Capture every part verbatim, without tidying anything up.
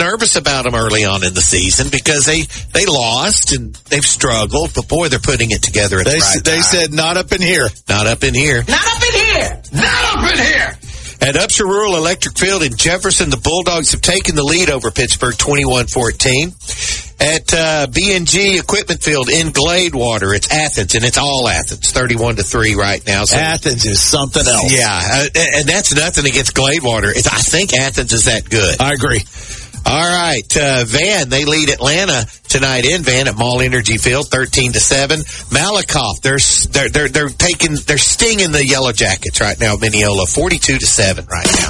nervous about them early on in the season because they, they lost and they've struggled, but boy, they're putting it together at they, the right They time. said, not up in here. Not up in here. Not up in here. Not up in here. At Upshur Rural Electric Field in Jefferson, the Bulldogs have taken the lead over Pittsburgh twenty-one fourteen. At uh, B and G Equipment Field in Gladewater, it's Athens, and it's all Athens, thirty-one to three right now. So, Athens is something else. yeah, uh, and that's nothing against Gladewater. It's, I think Athens is that good. I agree. All right, uh, Van, they lead Atlanta tonight in Van at Mall Energy Field, thirteen to seven. Malakoff, they're they're they're, they're taking they're stinging the Yellow Jackets right now. Mineola, forty-two to seven right now.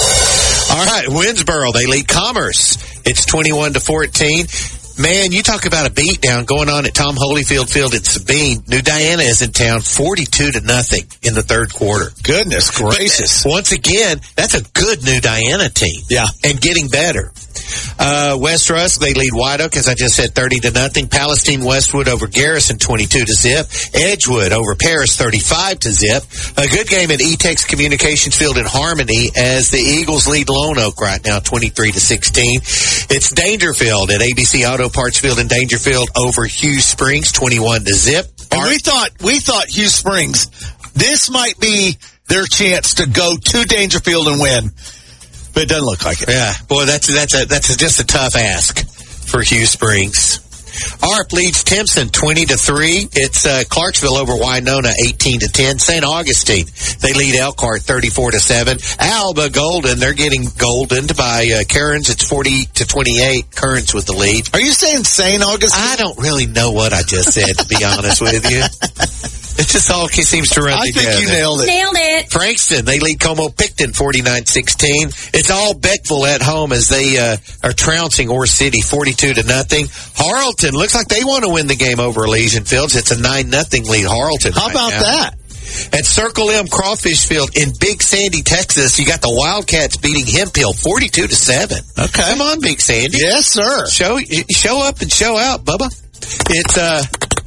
All right, Winsboro, they lead Commerce. It's twenty-one to fourteen. Man, you talk about a beatdown going on at Tom Holyfield Field in Sabine. New Diana is in town, forty-two to nothing in the third quarter. Goodness gracious! But once again, that's a good New Diana team. Yeah, and getting better. Uh, West Rusk, they lead White Oak, as I just said, thirty to nothing. Palestine Westwood over Garrison, twenty-two to zip. Edgewood over Paris, thirty-five to zip. A good game at E-Tex Communications Field in Harmony as the Eagles lead Lone Oak right now, twenty-three to sixteen. It's Dangerfield at A B C Auto Parts Field in Dangerfield over Hughes Springs, twenty-one to zip. And we thought we thought Hughes Springs, this might be their chance to go to Dangerfield and win. But it doesn't look like it. Yeah, boy, that's that's a that's a, just a tough ask for Hughes Springs. A R P leads Timpson twenty to three. It's uh, Clarksville over Winona eighteen to ten. Saint Augustine, they lead Elkhart thirty-four to seven. Alba Golden, they're getting goldened by uh, Cairns. It's forty to twenty-eight. Cairns with the lead. Are you saying Saint Augustine? I don't really know what I just said, to be honest with you. It just all seems to run I together. think you nailed it. Nailed it. Frankston, they lead Como-Picton forty-nine sixteen. It's all Beckville at home as they uh, are trouncing Ore City forty-two to nothing. Harleton, looks like they want to win the game over Elysian Fields. It's a nine nothing lead, Harleton. How right about now. that? At Circle M Crawfish Field in Big Sandy, Texas, you got the Wildcats beating Hemphill forty-two to seven. Okay. Come on, Big Sandy. Yes, sir. Show show up and show out, Bubba. It's uh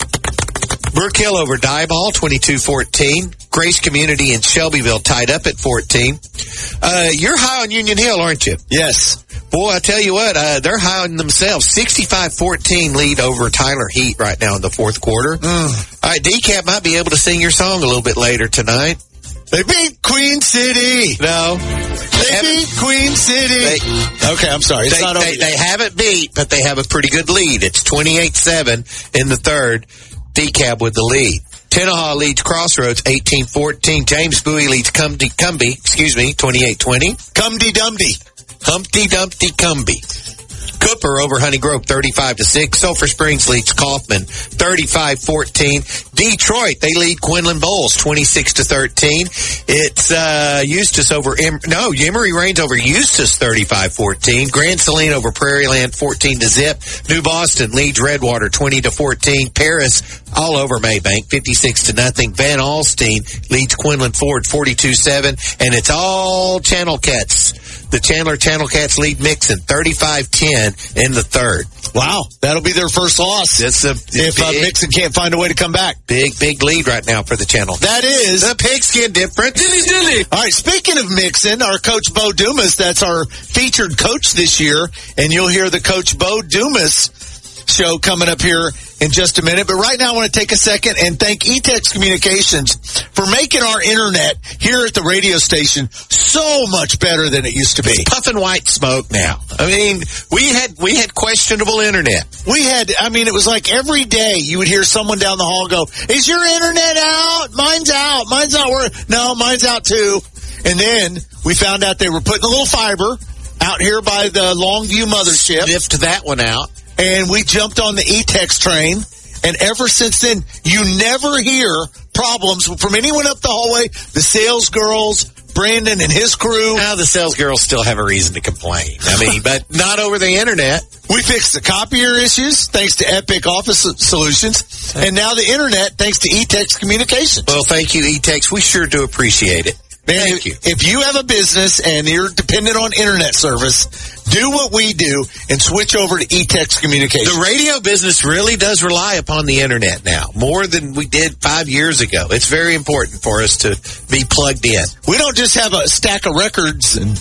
Brook Hill over Dieball, twenty-two fourteen. Grace Community in Shelbyville tied up at fourteen. Uh, you're high on Union Hill, aren't you? Yes. Boy, I tell you what, uh, they're high on themselves. sixty-five fourteen lead over Tyler Heat right now in the fourth quarter. Mm. All right, D-Cap might be able to sing your song a little bit later tonight. They beat Queen City. No. They, they beat Queen City. They, okay, I'm sorry. It's they, not over they, they haven't beat, but they have a pretty good lead. It's twenty-eight seven in the third. D-Cab with the lead. Tenaha leads Crossroads eighteen fourteen. James Bowie leads Cumby, Cumby excuse me, twenty-eight twenty. Cumdy Dumdy. Humpty Dumpty Cumby. Cooper over Honey Grove thirty-five to six. Sulphur Springs leads Kaufman thirty-five fourteen. Detroit, they lead Quinlan Bowles twenty-six to thirteen. It's uh, Eustis over em- no, Emory Reigns over Eustis thirty-five fourteen. Grand Saline over Prairie Land fourteen to zip. New Boston leads Redwater twenty to fourteen. Paris all over Maybank fifty-six to nothing. Van Alstyne leads Quinlan Ford forty-two seven, and it's all Channel Cats. The Chandler Channel Cats lead Mixon thirty-five ten in the third. Wow, that'll be their first loss. That's a if uh, big, Mixon can't find a way to come back. Big, big lead right now for the Channel. That is the pigskin difference. Dilly, dilly. All right, speaking of Mixon, our coach Bo Dumas, that's our featured coach this year, and you'll hear the Coach Bo Dumas show coming up here in just a minute. But right now I want to take a second and thank E-Tex Communications for making our internet here at the radio station so much better than it used to be. Puffing white smoke now. I mean, we had we had questionable internet. We had, I mean, it was like every day you would hear someone down the hall go, is your internet out? Mine's out. Mine's not working. No, mine's out too. And then we found out they were putting a little fiber out here by the Longview mothership. Sniffed that one out. And we jumped on the E-Tex train, and ever since then, you never hear problems from anyone up the hallway. The sales girls, Brandon and his crew. Now the sales girls still have a reason to complain. I mean, but not over the internet. We fixed the copier issues thanks to Epic Office Solutions, and now the internet thanks to E-Tex Communications. Well, thank you, E-Tex. We sure do appreciate it. Man, Thank if, you. if you have a business and you're dependent on internet service, do what we do and switch over to E-Tex Communications. The radio business really does rely upon the internet now, more than we did five years ago. It's very important for us to be plugged in. We don't just have a stack of records and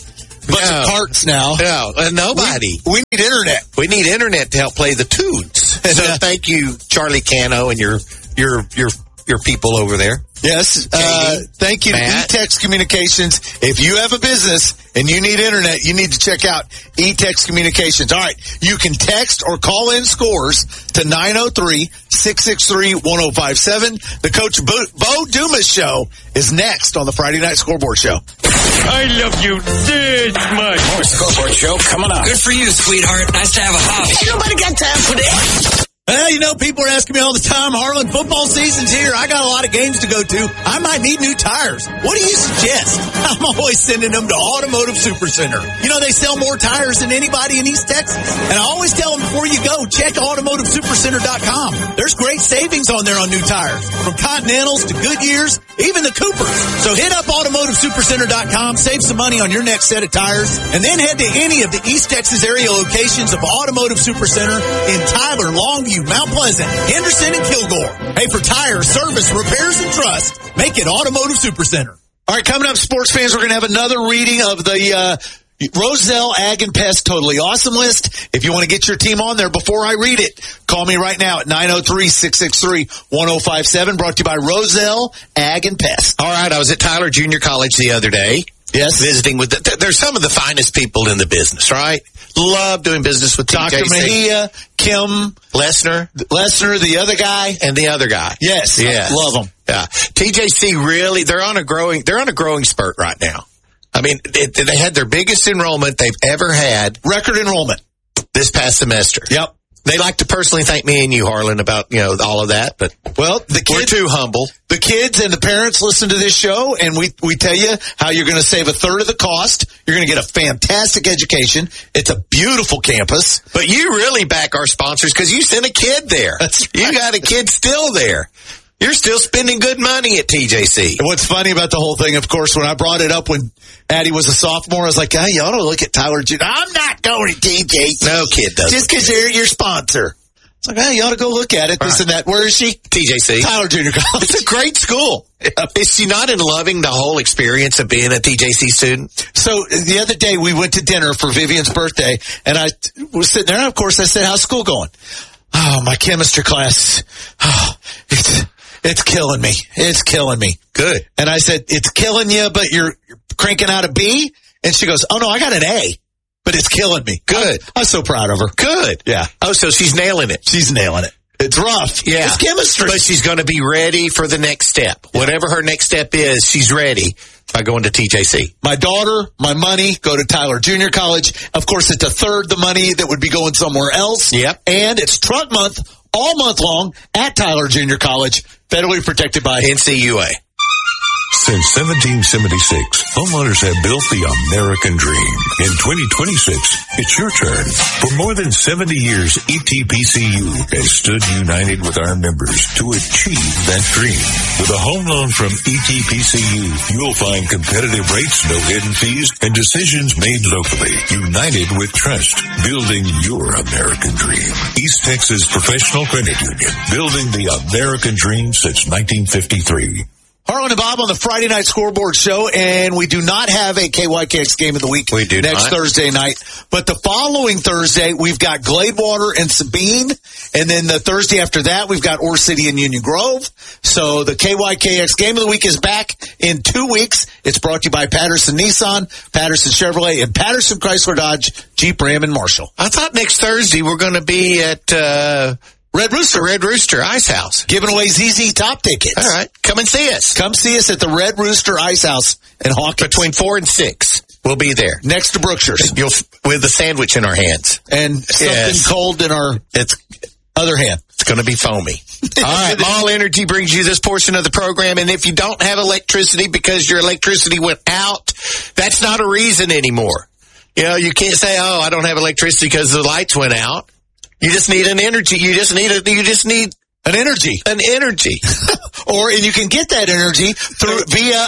bunch No. of carts now. No, uh, nobody. We, we need internet. We need internet to help play the tunes. So thank you, Charlie Cano, and your your your your people over there. Yes. Uh, thank you Matt. to eText Communications. If you have a business and you need internet, you need to check out eText Communications. All right. You can text or call in scores to nine oh three, six six three, one oh five seven. The Coach Bo, Bo Dumas Show is next on the Friday Night Scoreboard Show. I love you this much. More Scoreboard Show coming up. Good for you, sweetheart. Nice to have a hobby. Nobody got time for that. Well, you know, people are asking me all the time, Harlan, football season's here. I got a lot of games to go to. I might need new tires. What do you suggest? I'm always sending them to Automotive Supercenter. You know, they sell more tires than anybody in East Texas. And I always tell them before you go, check automotive supercenter dot com. There's great savings on there on new tires, from Continentals to Goodyears, even the Coopers. So hit up automotive supercenter dot com, save some money on your next set of tires, and then head to any of the East Texas area locations of Automotive Supercenter in Tyler, Longview, Mount Pleasant, Henderson, and Kilgore. Hey, for tires, service, repairs, and trust, make it Automotive Supercenter. All right, coming up, sports fans, we're going to have another reading of the uh, Roselle Ag and Pest Totally Awesome list. If you want to get your team on there before I read it, call me right now at nine oh three, six six three, one oh five seven, brought to you by Roselle Ag and Pest. All right, I was at Tyler Junior College the other day. Yes. Visiting with, the, they're some of the finest people in the business, right? Love doing business with Doctor T J C. Mejia, Kim Lesnar, Lesnar, the other guy. and the other guy. Yes. Yes. Love them. Yeah. T J C really, they're on a growing, they're on a growing spurt right now. I mean, it, they had their biggest enrollment they've ever had Record enrollment. this past semester. Yep. They like to personally thank me and you, Harlan, about, you know, all of that, but Well, the we're kids, too humble. the kids and the parents listen to this show, and we, we tell you how you're going to save a third of the cost. You're going to get a fantastic education. It's a beautiful campus. But you really back our sponsors because you sent a kid there. That's You right. got a kid still there. You're still spending good money at T J C. And what's funny about the whole thing, of course, when I brought it up when Addie was a sophomore, I was like, hey, you ought to look at Tyler Junior I'm not going to T J C. No kid does. Just because they're your sponsor. It's like, hey, you ought to go look at it, this Right. and that. Where is she? T J C. Tyler Junior College. It's a great school. Is she not in loving the whole experience of being a T J C student? So the other day we went to dinner for Vivian's birthday, and I was sitting there, and of course I said, how's school going? Oh, my chemistry class. Oh, it's, it's killing me. It's killing me. Good. And I said, it's killing you, but you're, you're cranking out a B? And she goes, oh, no, I got an A, but it's killing me. Good. I, I was so proud of her. Good. Yeah. Oh, so she's nailing it. She's nailing it. It's rough. Yeah. It's chemistry. But she's going to be ready for the next step. Whatever her next step is, she's ready by going to T J C. My daughter, my money, go to Tyler Junior College. Of course, it's a third the money that would be going somewhere else. Yep. And it's truck month all month long at Tyler Junior College, federally protected by N C U A. Since seventeen seventy-six, homeowners have built the American dream. In twenty twenty-six, it's your turn. For more than seventy years, E T P C U has stood united with our members to achieve that dream. With a home loan from E T P C U, you'll find competitive rates, no hidden fees, and decisions made locally. United with trust, building your American dream. East Texas Professional Credit Union, building the American dream since nineteen fifty-three. Harlan and Bob on the Friday Night Scoreboard Show, and we do not have a K Y K X game of the week We do next not. Thursday night. But the following Thursday, we've got Gladewater and Sabine, and then the Thursday after that, we've got Ore City and Union Grove. So the K Y K X game of the week is back in two weeks. It's brought to you by Patterson Nissan, Patterson Chevrolet, and Patterson Chrysler Dodge, Jeep Ram, and Marshall. I thought next Thursday we're going to be at uh, Red Rooster, Red Rooster Ice House. giving away Z Z Top tickets. All right. Come and see us. Come see us at the Red Rooster Ice House in Hawkins. Between four and six, we'll be there. Next to Brookshire's. You'll with a sandwich in our hands. And something Yes. cold in our It's other hand. It's going to be foamy. All right. Mall Energy brings you this portion of the program. And if you don't have electricity because your electricity went out, that's not a reason anymore. You know, you can't say, oh, I don't have electricity because the lights went out. You just need an energy. You just need a, you just need An energy. an energy. Or, and you can get that energy through via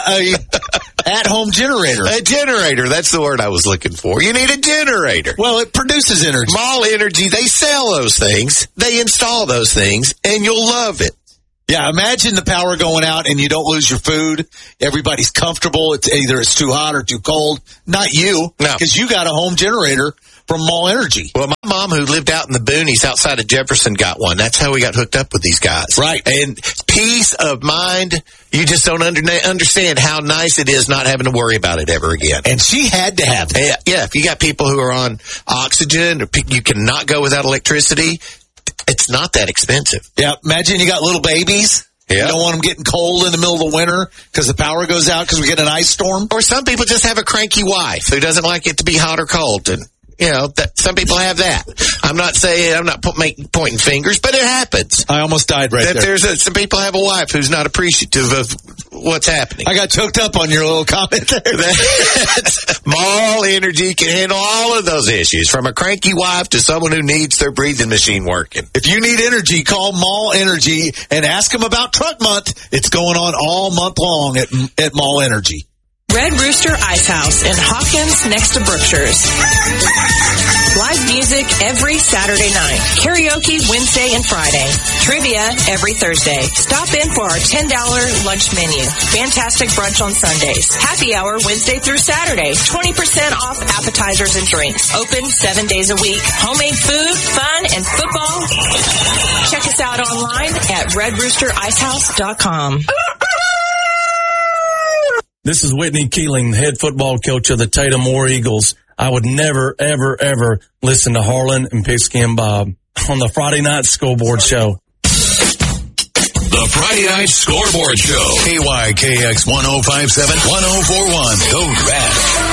a at-home generator. A generator. That's the word I was looking for. You need a generator. Well, it produces energy. Mall Energy, they sell those things. They install those things, and you'll love it. Yeah, imagine the power going out and you don't lose your food. Everybody's comfortable. It's either it's too hot or too cold. Not you, No. because you got a home generator from Mall Energy. Well, my mom, who lived out in the boonies outside of Jefferson, got one. That's how we got hooked up with these guys. Right. And peace of mind, you just don't under- understand how nice it is not having to worry about it ever again. And she had to have that. Yeah, yeah, if you got people who are on oxygen, or pe- you cannot go without electricity, it's not that expensive. Yeah, imagine you got little babies. Yeah. You don't want them getting cold in the middle of the winter because the power goes out because we get an ice storm. Or some people just have a cranky wife who doesn't like it to be hot or cold. And, you know, that, some people have that. I'm not saying, I'm not put, make, pointing fingers, but it happens. I almost died right That there. there's a, some people have a wife who's not appreciative of what's happening. I got choked up on your little comment there. Mall Energy can handle all of those issues, from a cranky wife to someone who needs their breathing machine working. If you need energy, call Mall Energy and ask them about Truck Month. It's going on all month long at, at Mall Energy. Red Rooster Ice House in Hawkins next to Brookshire's. Live music every Saturday night. Karaoke Wednesday and Friday. Trivia every Thursday. Stop in for our ten dollars lunch menu. Fantastic brunch on Sundays. Happy hour Wednesday through Saturday. twenty percent off appetizers and drinks. Open seven days a week. Homemade food, fun, and football. Check us out online at red rooster ice house dot com. This is Whitney Keeling, head football coach of the Tatum War Eagles. I would never, ever, ever listen to Harlan and Pigskin Bob on the Friday Night Scoreboard Show. The Friday Night Scoreboard Show. K Y K X one oh five seven, one oh four one. The Rat.